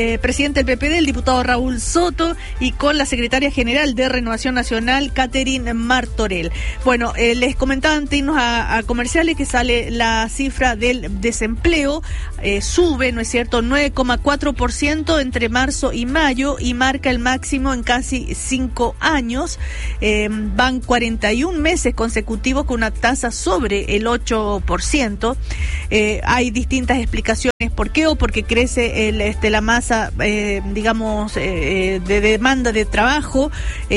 presidente del PPD, el diputado Raúl Soto, y con la secretaria general de Renovación Nacional, Catherine Martorell. Bueno, les comentaba antes de irnos a comerciales que sale la cifra del desempleo, sube, ¿no es cierto?, 9,4% entre marzo y mayo, y marca el máximo en casi 5 años. Van 41 meses consecutivos con una tasa sobre el 8%. Hay distintas explicaciones por qué, o porque crece la masa de demanda de trabajo,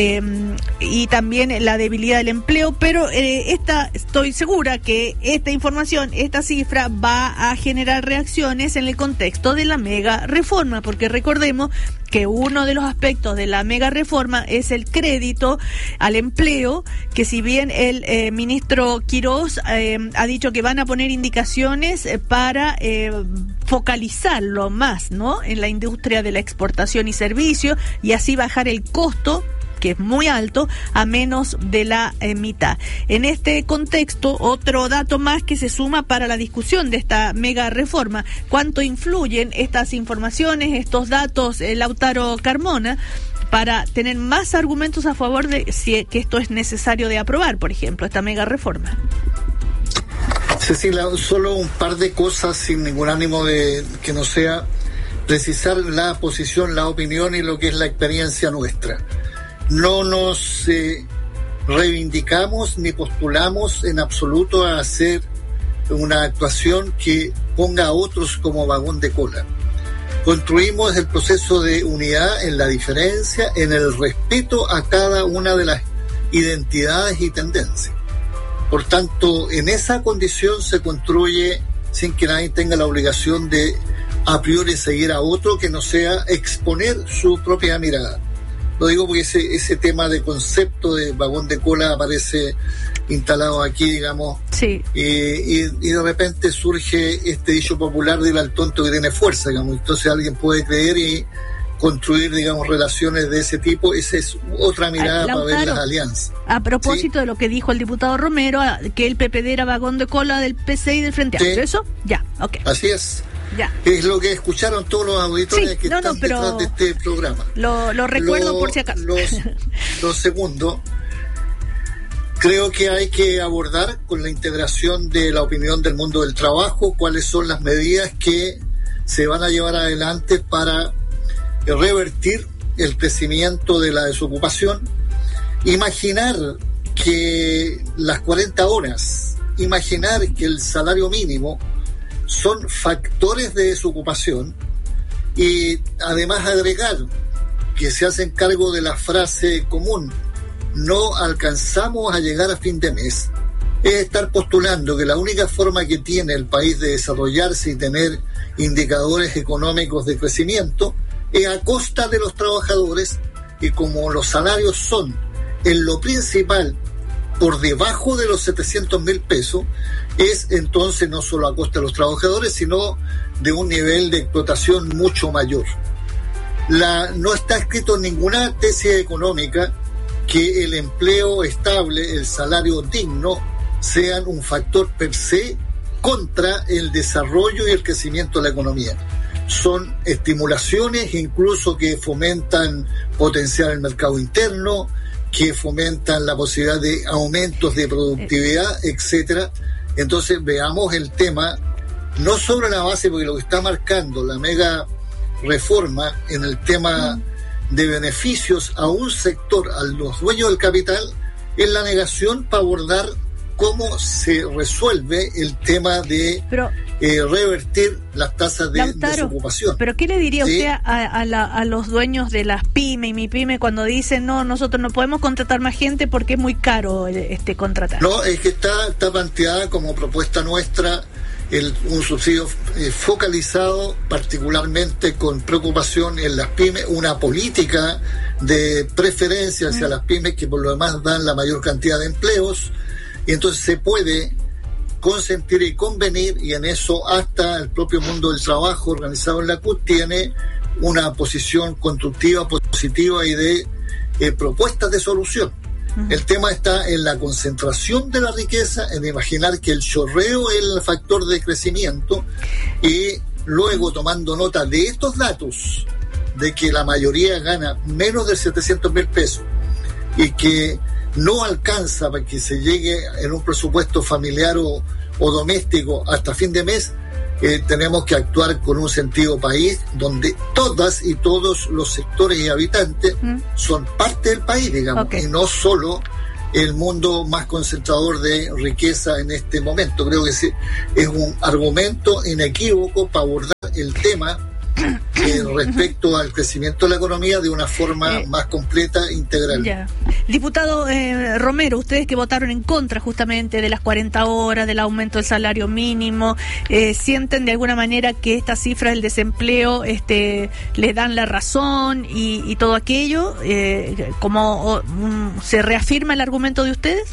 y también la debilidad del empleo, pero estoy segura que esta información, esta cifra va a generar reacciones en el contexto de la mega reforma, porque recordemos que uno de los aspectos de la mega reforma es el crédito al empleo, que si bien el ministro Quirós ha dicho que van a poner indicaciones para focalizarlo más, ¿no?, en la industria de la exportación y servicios, y así bajar el costo, que es muy alto, a menos de la mitad. En este contexto, otro dato más que se suma para la discusión de esta mega reforma: ¿cuánto influyen estas informaciones, estos datos, Lautaro Carmona, para tener más argumentos a favor de que esto es necesario de aprobar, por ejemplo, esta mega reforma? Cecilia, solo un par de cosas sin ningún ánimo de que no sea precisar la posición, la opinión y lo que es la experiencia nuestra. No nos reivindicamos ni postulamos en absoluto a hacer una actuación que ponga a otros como vagón de cola. Construimos el proceso de unidad en la diferencia, en el respeto a cada una de las identidades y tendencias. Por tanto, en esa condición se construye sin que nadie tenga la obligación de a priori seguir a otro que no sea exponer su propia mirada. Lo digo porque ese tema de concepto de vagón de cola aparece instalado aquí, digamos, sí. Y de repente surge este dicho popular del al tonto que tiene fuerza, digamos. Entonces alguien puede creer y construir, digamos, relaciones de ese tipo. Esa es otra mirada para ver las alianzas. A propósito, ¿sí?, de lo que dijo el diputado Romero, que el PPD era vagón de cola del PC y del Frente Amplio. ¿Eso? Ya, ok. Así es. Ya. Es lo que escucharon todos los auditores, sí, que están detrás de este programa. Lo recuerdo por si acaso. Lo segundo, creo que hay que abordar con la integración de la opinión del mundo del trabajo cuáles son las medidas que se van a llevar adelante para revertir el crecimiento de la desocupación. Imaginar que las 40 horas, imaginar que el salario mínimo son factores de desocupación, y además agregar que se hacen cargo de la frase común no alcanzamos a llegar a fin de mes, es estar postulando que la única forma que tiene el país de desarrollarse y tener indicadores económicos de crecimiento es a costa de los trabajadores, y como los salarios son en lo principal por debajo de los 700,000 pesos, es entonces no solo a costa de los trabajadores, sino de un nivel de explotación mucho mayor. No está escrito en ninguna tesis económica que el empleo estable, el salario digno, sean un factor per se contra el desarrollo y el crecimiento de la economía. Son estimulaciones incluso que fomentan potenciar el mercado interno, que fomentan la posibilidad de aumentos de productividad, etcétera. Entonces veamos el tema no sobre la base, porque lo que está marcando la mega reforma en el tema de beneficios a un sector, a los dueños del capital, es la negación para abordar cómo se resuelve el tema de revertir las tasas de desocupación. ¿Pero qué le diría usted a los dueños de las pymes y mi pyme cuando dicen no, nosotros no podemos contratar más gente porque es muy caro contratar? No, es que está planteada como propuesta nuestra un subsidio focalizado particularmente con preocupación en las pymes, una política de preferencia hacia las pymes que por lo demás dan la mayor cantidad de empleos, y entonces se puede consentir y convenir, y en eso hasta el propio mundo del trabajo organizado en la CUT tiene una posición constructiva, positiva y de propuestas de solución. El tema está en la concentración de la riqueza, en imaginar que el chorreo es el factor de crecimiento, y luego tomando nota de estos datos de que la mayoría gana menos de 700.000 pesos y que no alcanza para que se llegue en un presupuesto familiar o doméstico hasta fin de mes, tenemos que actuar con un sentido país donde todas y todos los sectores y habitantes son parte del país, digamos, y no solo el mundo más concentrador de riqueza en este momento. Creo que es un argumento inequívoco para abordar el tema respecto al crecimiento de la economía de una forma más completa e integral. Ya. Diputado Romero, ustedes que votaron en contra justamente de las 40 horas, del aumento del salario mínimo, ¿sienten de alguna manera que estas cifras del desempleo les dan la razón y todo aquello? ¿Cómo se reafirma el argumento de ustedes?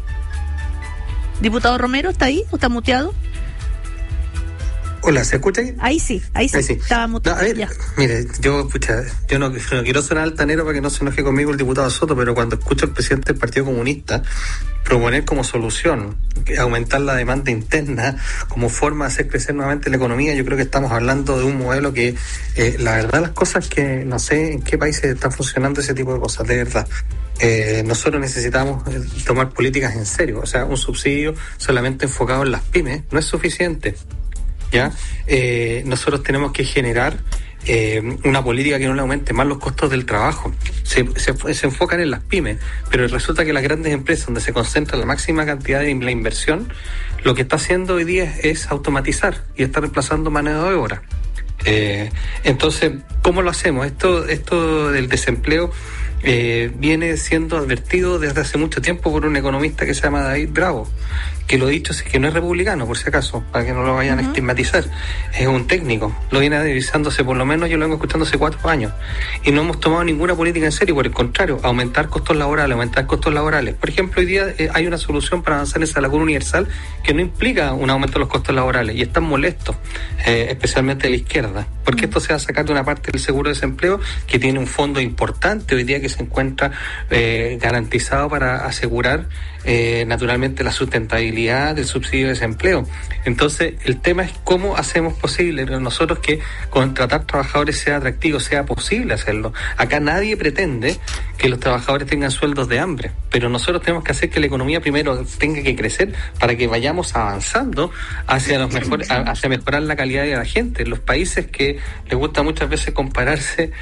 Diputado Romero, ¿está ahí o está muteado? Hola, ¿se escucha ahí? Ahí sí. Estaba muteado. No, a ver, mire, yo no quiero sonar altanero para que no se enoje conmigo el diputado Soto, pero cuando escucho al presidente del Partido Comunista proponer como solución aumentar la demanda interna como forma de hacer crecer nuevamente la economía, yo creo que estamos hablando de un modelo que, la verdad, las cosas que no sé en qué países están funcionando ese tipo de cosas, de verdad. Nosotros necesitamos tomar políticas en serio, o sea, un subsidio solamente enfocado en las pymes no es suficiente. ¿Ya? Nosotros tenemos que generar una política que no le aumente más los costos del trabajo. Se enfocan en las pymes, pero resulta que las grandes empresas, donde se concentra la máxima cantidad de la inversión, lo que está haciendo hoy día es automatizar y está reemplazando mano de obra. Entonces, ¿cómo lo hacemos? Esto del desempleo viene siendo advertido desde hace mucho tiempo por un economista que se llama David Bravo, que lo dicho es que no es republicano, por si acaso, para que no lo vayan a estigmatizar, es un técnico, lo viene analizándose, por lo menos yo lo vengo escuchando hace 4 años, y no hemos tomado ninguna política en serio, por el contrario, aumentar costos laborales. Por ejemplo, hoy día hay una solución para avanzar en esa salario universal que no implica un aumento de los costos laborales, y están molestos, especialmente de la izquierda, porque esto se va a sacar de una parte del seguro de desempleo, que tiene un fondo importante hoy día que se encuentra garantizado para asegurar naturalmente la sustentabilidad del subsidio de desempleo. Entonces el tema es cómo hacemos posible nosotros que contratar trabajadores sea atractivo, sea posible hacerlo. Acá nadie pretende que los trabajadores tengan sueldos de hambre, pero nosotros tenemos que hacer que la economía primero tenga que crecer para que vayamos avanzando hacia hacia mejorar la calidad de la gente. Los países que les gusta muchas veces compararse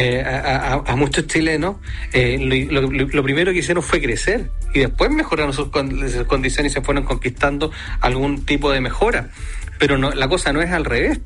a muchos chilenos, lo primero que hicieron fue crecer y después mejoraron sus condiciones y se fueron conquistando algún tipo de mejora. Pero no, la cosa no es al revés,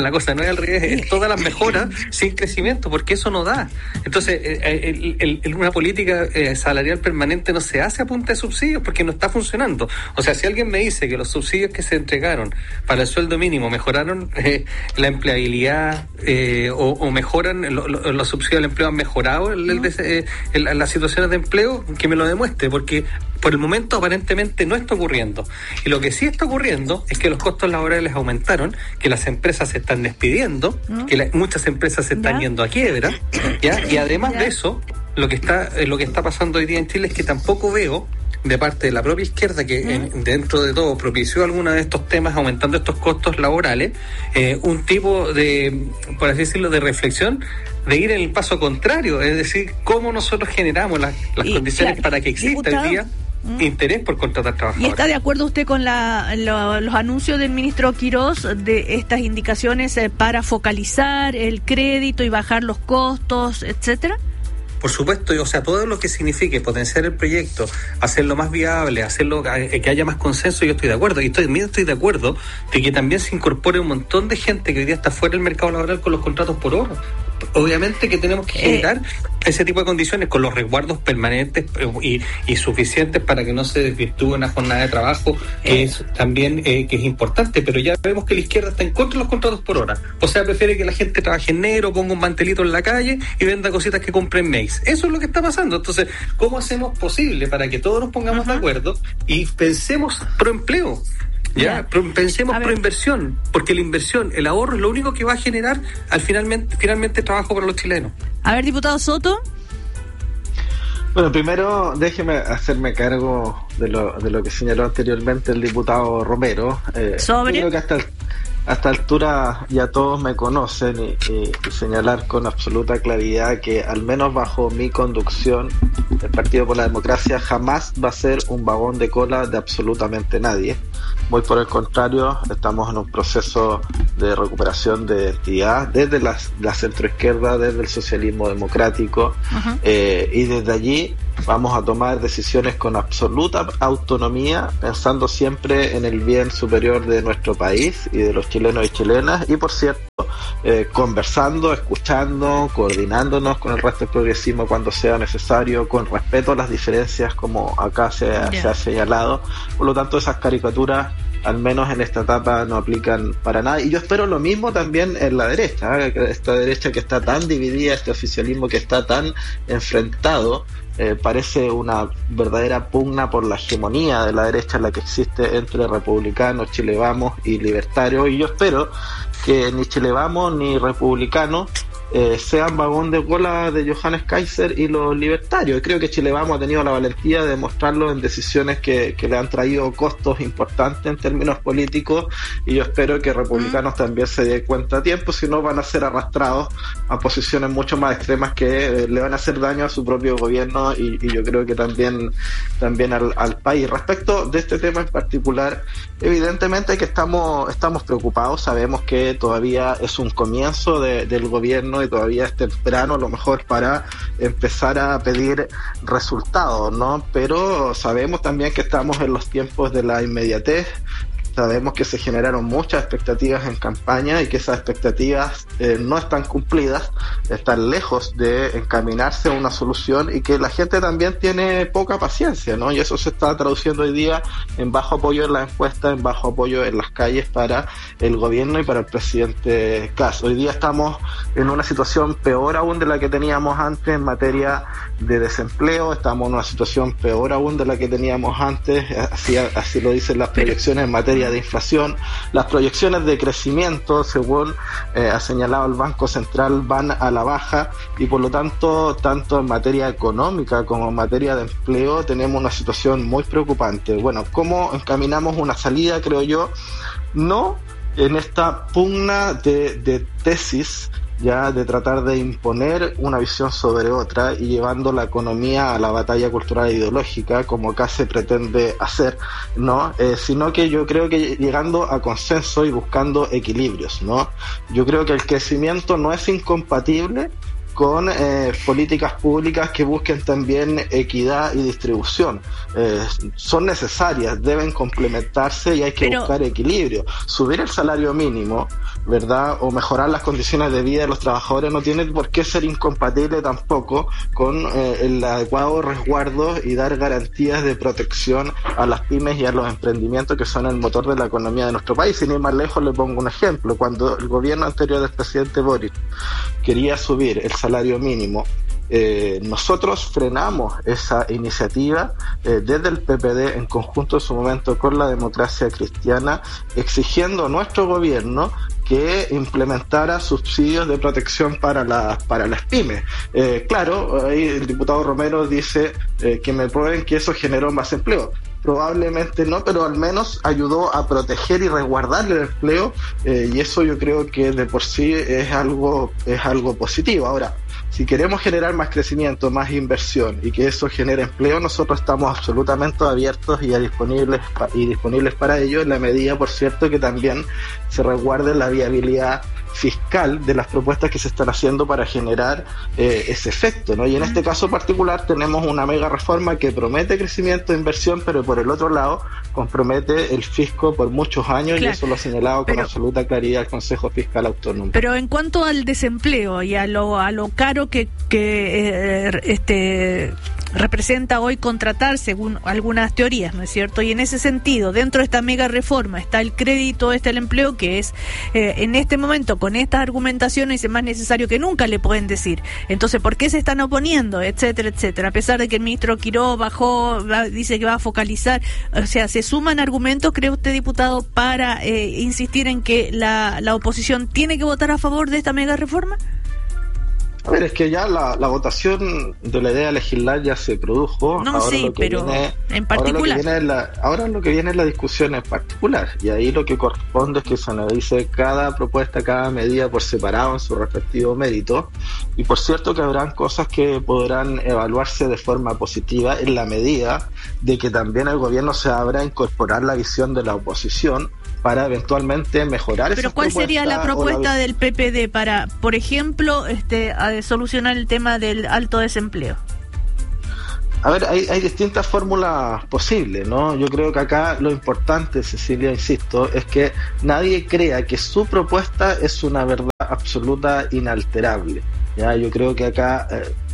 es todas las mejoras sin crecimiento, porque eso no da. Entonces, una política salarial permanente no se hace a punta de subsidios porque no está funcionando. O sea, si alguien me dice que los subsidios que se entregaron para el sueldo mínimo mejoraron la empleabilidad o mejoran los subsidios al empleo, han mejorado las situaciones de empleo, que me lo demuestre, porque por el momento aparentemente no está ocurriendo. Y lo que sí está ocurriendo es que los costos laborales aumentaron, que las empresas se están despidiendo, que muchas empresas se están yendo a quiebra, ¿ya? Y además de eso, lo que está pasando hoy día en Chile es que tampoco veo de parte de la propia izquierda que dentro de todo propició alguno de estos temas aumentando estos costos laborales, un tipo de, por así decirlo, de reflexión, de ir en el paso contrario, es decir, cómo nosotros generamos las condiciones para que exista hoy día interés por contratar trabajadores. ¿Y está de acuerdo usted con los anuncios del ministro Quirós de estas indicaciones para focalizar el crédito y bajar los costos, etcétera? Por supuesto, o sea, todo lo que signifique potenciar el proyecto, hacerlo más viable, hacerlo que haya más consenso, yo estoy de acuerdo. Y también estoy de acuerdo de que también se incorpore un montón de gente que hoy día está fuera del mercado laboral con los contratos por hora. Obviamente que tenemos que generar ese tipo de condiciones con los resguardos permanentes y suficientes para que no se desvirtúe una jornada de trabajo, que es también que es importante, pero ya vemos que la izquierda está en contra de los contratos por hora. O sea, prefiere que la gente trabaje en negro, ponga un mantelito en la calle y venda cositas que compren mails. Eso es lo que está pasando. Entonces, ¿cómo hacemos posible para que todos nos pongamos de acuerdo y pensemos pro empleo? Pensemos pro inversión, porque la inversión, el ahorro es lo único que va a generar finalmente trabajo para los chilenos. A ver, diputado Soto. Bueno, primero déjeme hacerme cargo de lo que señaló anteriormente el diputado Romero. ¿Sobre? Yo creo que A esta altura ya todos me conocen y señalar con absoluta claridad que al menos bajo mi conducción el Partido por la Democracia jamás va a ser un vagón de cola de absolutamente nadie. Muy por el contrario, estamos en un proceso de recuperación de identidad desde la centroizquierda, desde el socialismo democrático, y desde allí vamos a tomar decisiones con absoluta autonomía, pensando siempre en el bien superior de nuestro país y de los chilenos y chilenas, y por cierto, conversando, escuchando, coordinándonos con el resto del progresismo cuando sea necesario, con respeto a las diferencias como acá se ha señalado. Por lo tanto, esas caricaturas al menos en esta etapa no aplican para nada, y yo espero lo mismo también en la derecha, esta derecha que está tan dividida, este oficialismo que está tan enfrentado. Parece una verdadera pugna por la hegemonía de la derecha, la que existe entre republicanos, Chile Vamos y libertarios, y yo espero que ni Chile Vamos ni republicanos sean vagón de cola de Johannes Kaiser y los libertarios. Creo que Chile Vamos ha tenido la valentía de demostrarlo en decisiones que le han traído costos importantes en términos políticos, y yo espero que republicanos también se den cuenta a tiempo, si no van a ser arrastrados a posiciones mucho más extremas que le van a hacer daño a su propio gobierno y yo creo que también al país. Respecto de este tema en particular, evidentemente que estamos preocupados, sabemos que todavía es un comienzo del gobierno y todavía es temprano a lo mejor para empezar a pedir resultados, ¿no? Pero sabemos también que estamos en los tiempos de la inmediatez. Sabemos que se generaron muchas expectativas en campaña y que esas expectativas no están cumplidas, están lejos de encaminarse a una solución, y que la gente también tiene poca paciencia, ¿no? Y eso se está traduciendo hoy día en bajo apoyo en las encuestas, en bajo apoyo en las calles para el gobierno y para el presidente Kast. Hoy día estamos en una situación peor aún de la que teníamos antes en materia de desempleo, estamos en una situación peor aún de la que teníamos antes, así lo dicen las proyecciones en materia de inflación. Las proyecciones de crecimiento, según ha señalado el Banco Central, van a la baja, y por lo tanto, tanto en materia económica como en materia de empleo, tenemos una situación muy preocupante. Bueno, ¿cómo encaminamos una salida? Creo yo, no en esta pugna de tesis, ya de tratar de imponer una visión sobre otra y llevando la economía a la batalla cultural e ideológica, como acá se pretende hacer, ¿no? Sino que yo creo que llegando a consenso y buscando equilibrios, ¿no? Yo creo que el crecimiento no es incompatible con políticas públicas que busquen también equidad y distribución. Son necesarias, deben complementarse y hay que buscar equilibrio. Subir el salario mínimo, ¿verdad?, o mejorar las condiciones de vida de los trabajadores no tiene por qué ser incompatible tampoco con el adecuado resguardo y dar garantías de protección a las pymes y a los emprendimientos que son el motor de la economía de nuestro país. Sin ir más lejos, le pongo un ejemplo. Cuando el gobierno anterior del presidente Boric quería subir el salario mínimo, nosotros frenamos esa iniciativa desde el PPD en conjunto en su momento con la Democracia Cristiana, exigiendo a nuestro gobierno que implementara subsidios de protección para las pymes. Claro, ahí el diputado Romero dice que me prueben que eso generó más empleo. Probablemente no, pero al menos ayudó a proteger y resguardar el empleo, y eso yo creo que de por sí es algo positivo. Ahora, si queremos generar más crecimiento, más inversión y que eso genere empleo, nosotros estamos absolutamente abiertos y disponibles para ello, en la medida, por cierto, que también se resguarde la viabilidad fiscal de las propuestas que se están haciendo para generar ese efecto, ¿no? Y en este caso particular tenemos una mega reforma que promete crecimiento e inversión, pero por el otro lado compromete el fisco por muchos años, claro, y eso lo ha señalado con absoluta claridad el Consejo Fiscal Autónomo. Pero en cuanto al desempleo y a lo caro que representa hoy contratar, según algunas teorías, ¿no es cierto? Y en ese sentido, dentro de esta mega reforma está el crédito, está el empleo, que es en este momento, con estas argumentaciones, es más necesario que nunca, le pueden decir. Entonces, ¿por qué se están oponiendo? Etcétera, etcétera. A pesar de que el ministro Quiró dice que va a focalizar, o sea, ¿se suman argumentos, cree usted, diputado, para insistir en que la oposición tiene que votar a favor de esta mega reforma? A A ver, es que ya la votación de la idea de legislar ya se produjo. No, ahora sí, pero en particular. Ahora lo que viene es la discusión en particular. Y ahí lo que corresponde es que se analice cada propuesta, cada medida por separado en su respectivo mérito. Y por cierto que habrán cosas que podrán evaluarse de forma positiva en la medida de que también el gobierno se abra a incorporar la visión de la oposición para eventualmente mejorar. Pero ¿cuál sería la propuesta del PPD para, por ejemplo, solucionar el tema del alto desempleo? A ver, hay distintas fórmulas posibles, ¿no? Yo creo que acá lo importante, Cecilia, insisto, es que nadie crea que su propuesta es una verdad absoluta inalterable. Ya, yo creo que acá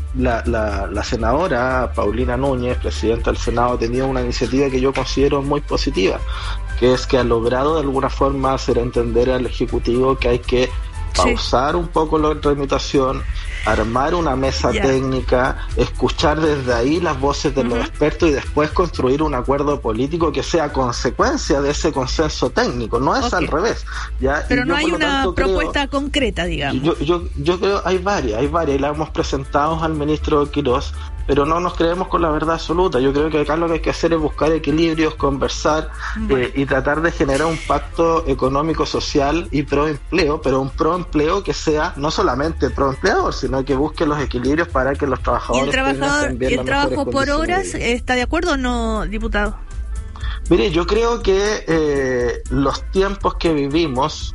la senadora Paulina Núñez, presidenta del Senado, ha tenido una iniciativa que yo considero muy positiva, que es que ha logrado de alguna forma hacer entender al Ejecutivo que hay que pausar un poco la tramitación, armar una mesa técnica, escuchar desde ahí las voces de los expertos y después construir un acuerdo político que sea consecuencia de ese consenso técnico, no es al revés. ¿ya? Pero no hay una propuesta concreta, digamos. Yo creo hay varias, y la hemos presentado al ministro Quirós, pero no nos creemos con la verdad absoluta. Yo creo que acá lo que hay que hacer es buscar equilibrios, conversar y tratar de generar un pacto económico, social y proempleo, pero un proempleo que sea no solamente proempleador, sino que busque los equilibrios para que los trabajadores tengan el trabajo por horas, ¿está de acuerdo o no, diputado? Mire, yo creo que los tiempos que vivimos,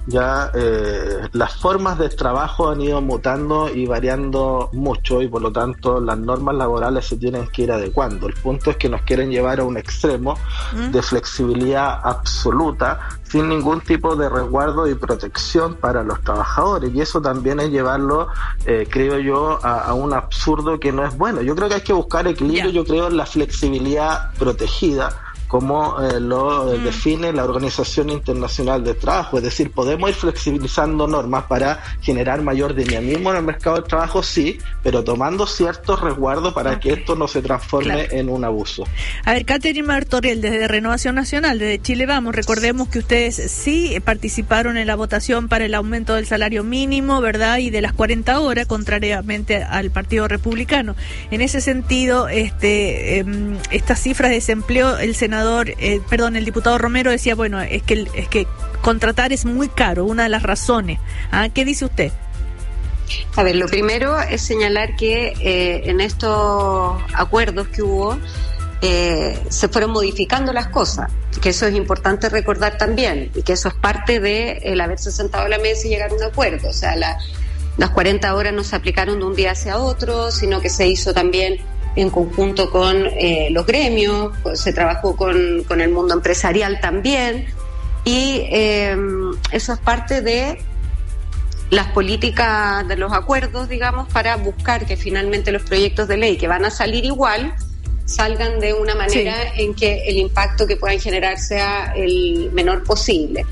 las formas de trabajo han ido mutando y variando mucho, y por lo tanto las normas laborales se tienen que ir adecuando. El punto es que nos quieren llevar a un extremo de flexibilidad absoluta, sin ningún tipo de resguardo y protección para los trabajadores, y eso también es llevarlo, creo yo, a un absurdo que no es bueno. Yo creo que hay que buscar equilibrio. Yo creo en la flexibilidad protegida, como lo define la Organización Internacional del Trabajo. Es decir, podemos ir flexibilizando normas para generar mayor dinamismo en el mercado del trabajo, sí, pero tomando ciertos resguardos para que esto no se transforme en un abuso. A ver, Catherine Martorell, desde Renovación Nacional, desde Chile Vamos, recordemos que ustedes sí participaron en la votación para el aumento del salario mínimo, ¿verdad?, y de las 40 horas, contrariamente al Partido Republicano. En ese sentido, estas cifras de desempleo, el diputado Romero decía, bueno, es que contratar es muy caro, una de las razones. ¿Qué dice usted? A ver, lo primero es señalar que en estos acuerdos que hubo se fueron modificando las cosas, que eso es importante recordar también, y que eso es parte de el haberse sentado a la mesa y llegar a un acuerdo. O sea, las 40 horas no se aplicaron de un día hacia otro, sino que se hizo también en conjunto con los gremios, pues se trabajó con el mundo empresarial también, y eso es parte de las políticas de los acuerdos, digamos, para buscar que finalmente los proyectos de ley que van a salir igual salgan de una manera en que el impacto que puedan generar sea el menor posible.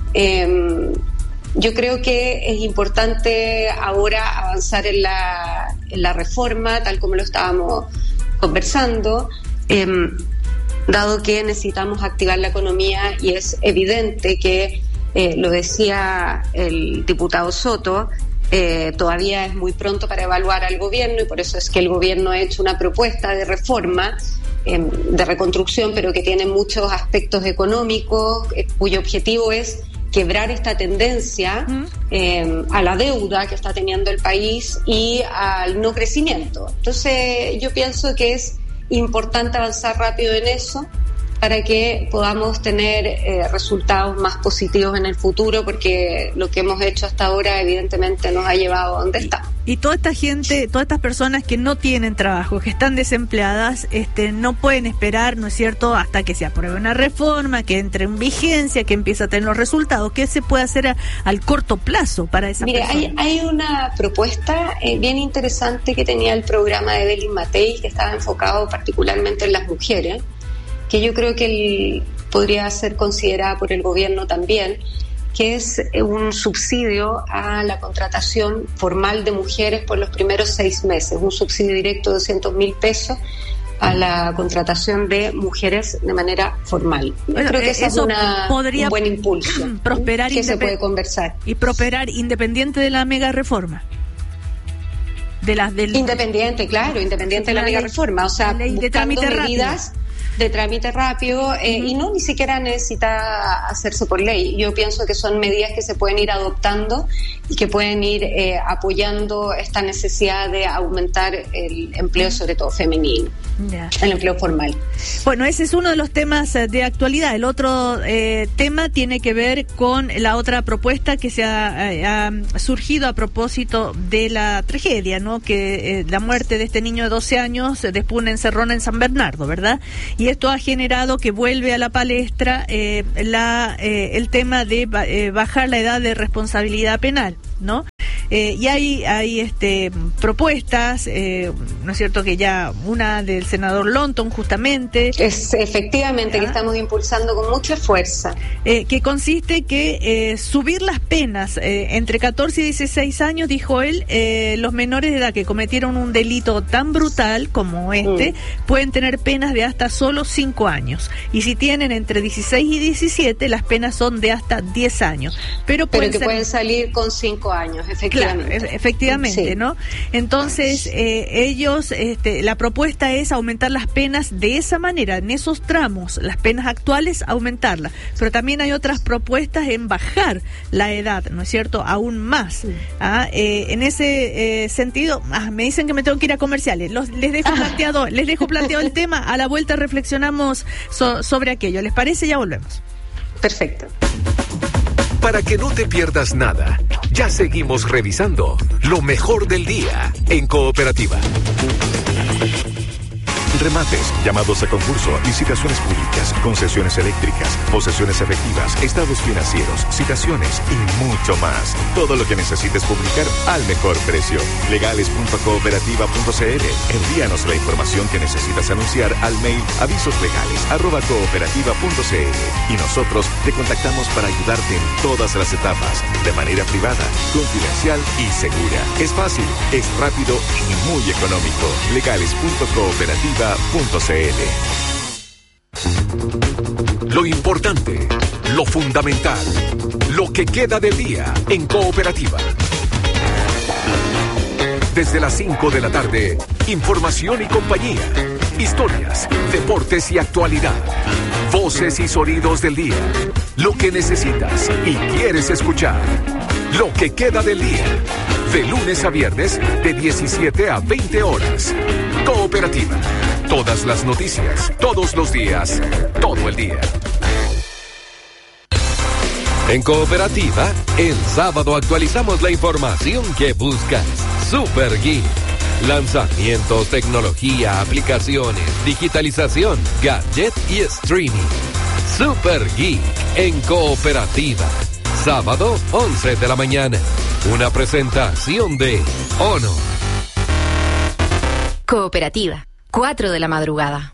Yo creo que es importante ahora avanzar en la reforma, tal como lo estábamos conversando, dado que necesitamos activar la economía, y es evidente que, lo decía el diputado Soto, todavía es muy pronto para evaluar al gobierno, y por eso es que el gobierno ha hecho una propuesta de reforma, de reconstrucción, pero que tiene muchos aspectos económicos, cuyo objetivo es quebrar esta tendencia a la deuda que está teniendo el país y al no crecimiento. Entonces yo pienso que es importante avanzar rápido en eso para que podamos tener resultados más positivos en el futuro, porque lo que hemos hecho hasta ahora evidentemente nos ha llevado a donde estamos. Y toda esta gente, todas estas personas que no tienen trabajo, que están desempleadas, no pueden esperar, ¿no es cierto?, hasta que se apruebe una reforma, que entre en vigencia, que empiece a tener los resultados. ¿Qué se puede hacer al corto plazo para esa persona? Mire, hay una propuesta bien interesante que tenía el programa de Evelyn Matei, que estaba enfocado particularmente en las mujeres, que yo creo que podría ser considerada por el gobierno también, que es un subsidio a la contratación formal de mujeres por los primeros 6 meses, un subsidio directo de 200.000 pesos a la contratación de mujeres de manera formal. Yo creo que eso es un buen impulso prosperar que se puede conversar. Y prosperar independiente de la mega reforma. de las del independiente de la mega reforma, o sea, buscando medidas de trámite rápido y no ni siquiera necesita hacerse por ley. Yo pienso que son medidas que se pueden ir adoptando y que pueden ir apoyando esta necesidad de aumentar el empleo, sobre todo femenino, el empleo formal. Bueno, ese es uno de los temas de actualidad. El otro tema tiene que ver con la otra propuesta que se ha surgido a propósito de la tragedia, ¿no? Que la muerte de este niño de 12 años después de una encerrona en San Bernardo, ¿verdad? Y esto ha generado que vuelve a la palestra el tema de bajar la edad de responsabilidad penal, ¿no? Y hay propuestas, ¿no es cierto?, que ya una del senador Lonton justamente. Es efectivamente que estamos impulsando con mucha fuerza. Que consiste que subir las penas entre 14 y 16 años, dijo él, los menores de edad que cometieron un delito tan brutal como pueden tener penas de hasta solo 5 años. Y si tienen entre 16 y 17, las penas son de hasta 10 años. Pero que pueden salir con 5 años, efectivamente. Claro, efectivamente, sí. ¿No? Entonces, ellos, la propuesta es aumentar las penas de esa manera, en esos tramos, las penas actuales, aumentarlas. Pero también hay otras propuestas en bajar la edad, ¿no es cierto?, aún más. Sí. En ese sentido, me dicen que me tengo que ir a comerciales. Les dejo planteado el tema. A la vuelta reflexionamos sobre aquello. ¿Les parece? Ya volvemos. Perfecto. Para que no te pierdas nada, ya seguimos revisando lo mejor del día en Cooperativa. Remates, llamados a concurso, licitaciones públicas, concesiones eléctricas, posesiones efectivas, estados financieros, citaciones y mucho más. Todo lo que necesites publicar al mejor precio. Legales.cooperativa.cl. Envíanos la información que necesitas anunciar al mail avisoslegales@cooperativa.cl y nosotros te contactamos para ayudarte en todas las etapas, de manera privada, confidencial y segura. Es fácil, es rápido y muy económico. Legales.cooperativa.cl. Lo importante, lo fundamental, lo que queda del día en Cooperativa. Desde las 5 de la tarde, información y compañía, historias, deportes y actualidad, voces y sonidos del día, lo que necesitas y quieres escuchar, lo que queda del día, de lunes a viernes de 17 a 20 horas. Cooperativa. Todas las noticias, todos los días, todo el día. En Cooperativa, el sábado actualizamos la información que buscas. Super Geek. Lanzamientos, tecnología, aplicaciones, digitalización, gadget y streaming. Super Geek en Cooperativa. Sábado, 11 de la mañana. Una presentación de Honor. Cooperativa. 4 de la madrugada.